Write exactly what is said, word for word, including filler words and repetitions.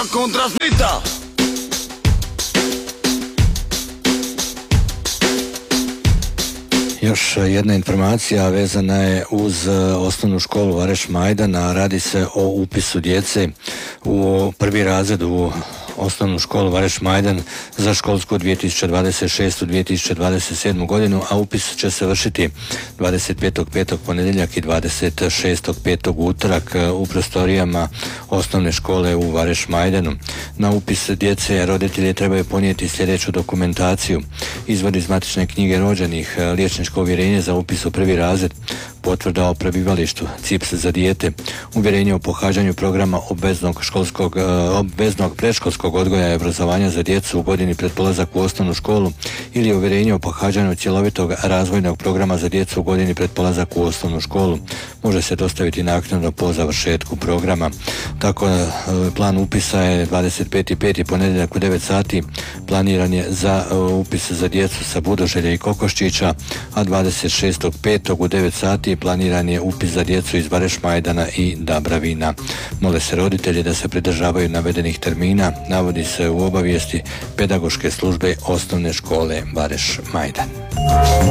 con trasmita. Još jedna informacija vezana je uz osnovnu školu Vareš Majdan, a radi se o upisu djece u prvi razred u osnovnu školu Vareš Majdan za školsku dvije tisuće dvadeset šeste dvije tisuće dvadeset sedme godinu, a upis će se vršiti dvadeset petog petog ponedjeljak i dvadeset šestog petog utorak u prostorijama osnovne škole u Vareš Majdanu. Na upis djece roditelji trebaju ponijeti sljedeću dokumentaciju: izvod iz matične knjige rođenih, liječničko uvjerenje za upis u prvi razred, potvrda o prebivalištu, C I P S za dijete, uvjerenje o pohađanju programa obveznog školskog, obveznog predškolskog odgoja i obrazovanja za djecu u godini pred polazak u osnovnu školu ili uvjerenje o pohađanju cjelovitog razvojnog programa za djecu u godini pred polazak u osnovnu školu. Može se dostaviti naknadno po završetku programa. Tako, plan upisa je dvadeset peti peti ponedjeljak u devet sati, planiran je za upis za djecu sa Budoželja i Kokoščića, a dvadeset šestog petog u devet sati planiran je upis za djecu iz Vareš Majdana i Dabravina. Mole se roditelji da se pridržavaju navedenih termina, navodi se u obavijesti pedagoške službe osnovne škole Vareš Majdan.